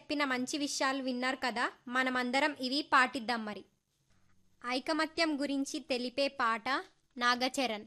చెప్పిన మంచి విషయాలు విన్నారు కదా. మనమందరం ఇవి పాటిద్దాం మరి. ఐకమత్యం గురించి తెలిపే పాట నాగచరణ్.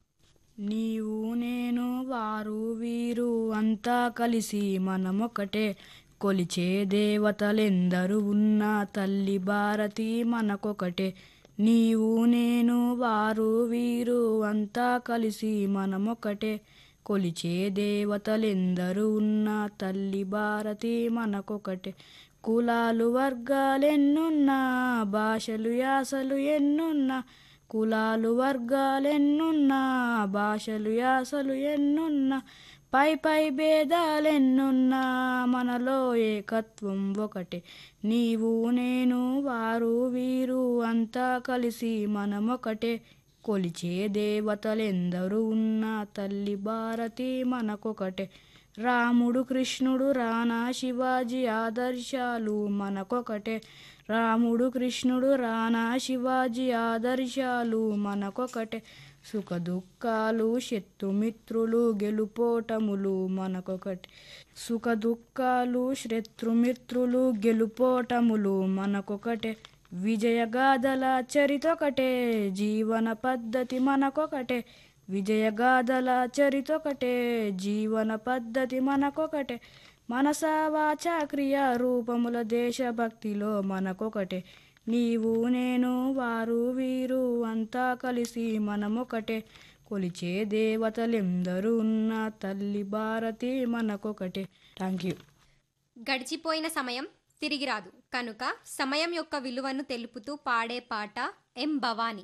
నీవు నేను వారు వీరు అంతా కలిసి మనమొకటే, కొలిచే దేవతలెందరూ ఉన్నా తల్లి భారతి మనకొకటే. నీవు నేను వారు వీరు అంతా కలిసి మనమొకటే, కొలిచే దేవతలెందరూ ఉన్నా తల్లి భారతి మనకొకటే. కులాలు వర్గాలెన్నున్నా భాషలు యాసలు ఎన్నున్నా, కులాలు వర్గాలెన్నున్నా భాషలు యాసలు ఎన్నున్నా, పై పై భేదాలెన్నున్నా మనలో ఏకత్వం ఒకటే. నీవు నేను వారు వీరు అంతా కలిసి మనమొకటే, కొలిచే దేవతలెందరూ ఉన్నా తల్లి భారతి మనకొకటే. రాముడు కృష్ణుడు రానా శివాజీ ఆదర్శాలు మనకొకటే, రాముడు కృష్ణుడు రానా శివాజీ ఆదర్శాలు మనకొకటే. సుఖ దుఃఖాలు శత్రుమిత్రులు గెలుపోటములు మనకొకటే, సుఖ దుఃఖాలు శత్రుమిత్రులు గెలుపోటములు మనకొకటే. విజయగాథల చరితొకటే జీవన పద్ధతి మనకొకటే, విజయగాథల చరితొకటే జీవన పద్ధతి మనకొకటే. మనస వాచ క్రియా రూపముల దేశభక్తిలో మనకొకటే. నీవు నేను వారు వీరు అంతా కలిసి మనమొకటే, కొలిచే దేవతలెందరూ ఉన్న తల్లి భారతి మనకొకటే. Thank you. గడిచిపోయిన సమయం తిరిగి రాదు కనుక సమయం యొక్క విలువను తెలుపుతూ పాడే పాట ఎం భవాని.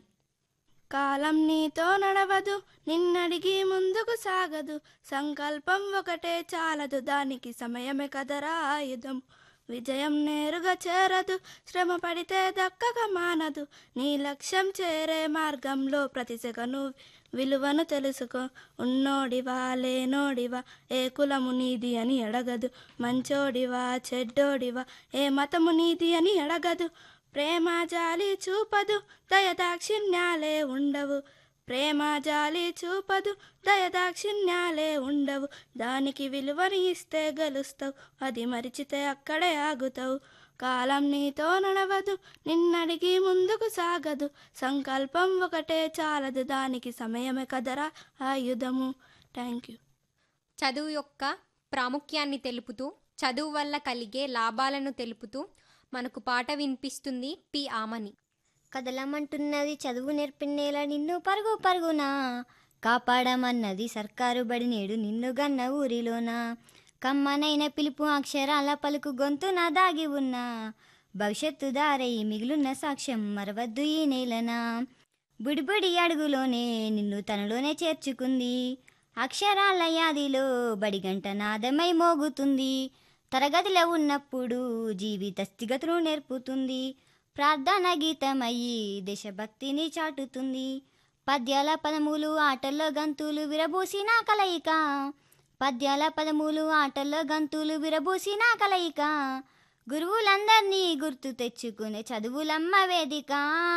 కాలం నీతో నడవదు, నిన్నడిగి ముందుకు సాగదు, సంకల్పం ఒకటే చాలదు, దానికి సమయమే కదరా ఆయుధం. విజయం నేరుగా చేరదు, శ్రమ పడితే దక్కక మానదు, నీ లక్ష్యం చేరే మార్గంలో ప్రతి సెకను విలువను తెలుసుకో. ఉన్నోడివా లేనోడివా ఏ కులము నీది అని అడగదు, మంచోడివా చెడ్డోడివా ఏ మతము నీది అని అడగదు. ప్రేమ జాలి చూపదు దయదాక్షిణ్యాలే ఉండవు, ప్రేమ జాలి చూపదు దయదాక్షిణ్యాలే ఉండవు, దానికి విలువని ఇస్తే గెలుస్తావు, అది మరిచితే అక్కడే ఆగుతావు. కాలం నీతో నడవదు, నిన్నడిగి ముందుకు సాగదు, సంకల్పం ఒకటే చాలదు, దానికి సమయమే కదరా ఆయుధము. Thank you. చదువు యొక్క ప్రాముఖ్యాన్ని తెలుపుతూ చదువు వల్ల కలిగే లాభాలను తెలుపుతూ మనకు పాట వినిపిస్తుంది పి ఆమని. కదలమంటున్నది చదువు నేర్పిన్నేలా నిన్ను పరుగు పరుగునా, కాపాడమన్నది సర్కారు బడి నేడు నిన్ను గన్న ఊరిలోనా, కమ్మనైన పిలుపు అక్షరాల పలుకు గొంతున దాగి ఉన్నా, భవిష్యత్తు దారై మిగులున్న సాక్ష్యం మరవద్దు ఈ నేలనా. బుడిబుడి అడుగులోనే నిన్ను తనలోనే చేర్చుకుంది, అక్షరాల యాదిలో బడిగంట నాదమై మోగుతుంది, తరగతిలో ఉన్నప్పుడు జీవిత స్థితిగతులు నేర్పుతుంది, ప్రార్థన గీతమయ్యి దేశభక్తిని చాటుతుంది, పద్యాల పదములు ఆటల్లో గంతులు విరబూసిన కలయిక, పద్యాల పదములు ఆటల్లో గంతులు విరబూసిన కలయిక, గురువులందరినీ గుర్తు తెచ్చుకునే చదువులమ్మ వేదిక.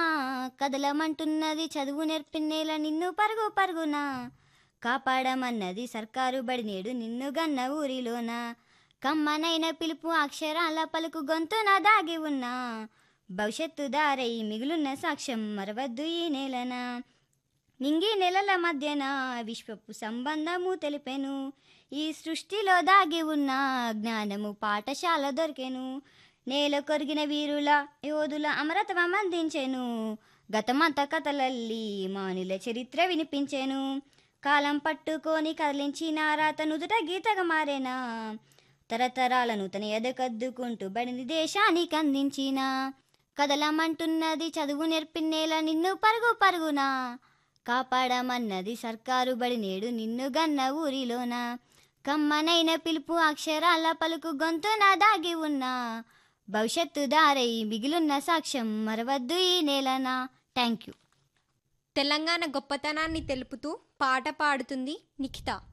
కదలమంటున్నది చదువు నేర్పిన్నేలా నిన్ను పరుగు పరుగునా, కాపాడమన్నది సర్కారు బడి నేడు నిన్ను గన్న ఊరిలోన, కమ్మనైన పిలుపు అక్షరాల పలుకు గొంతున దాగి ఉన్నా, భవిష్యత్తు దారై మిగులున్న సాక్ష్యం మరవద్దు ఈ నేలన. నింగి నెలల మధ్యన విశ్వపు సంబంధము తెలిపెను, ఈ సృష్టిలో దాగి ఉన్న జ్ఞానము పాఠశాల దొరికెను, నేల కొరిగిన వీరుల యోధుల అమరత్వం అందించెను, గతమంత కథలల్లి మానుల చరిత్ర వినిపించెను, కాలం పట్టుకొని కదిలించిన రాత నుదుట గీతగా మారేనా, తరతరాలను తన ఎదకద్దుకుంటూ బడిని దేశానికి అందించిన, కదలమంటున్నది చదువు నేర్పిన్నేలా నిన్ను పరుగు పరుగునా, కాపాడమన్నది సర్కారు బడి నేడు నిన్ను గన్న ఊరిలోన, కమ్మనైన పిలుపు అక్షరాల పలుకు గొంతున దాగి ఉన్నా, భవిష్యత్తు దారై మిగిలిన సాక్ష్యం మరవద్దు ఈ నేలనా. Thank you. తెలంగాణ గొప్పతనాన్ని తెలుపుతూ పాట పాడుతుంది నిఖిత.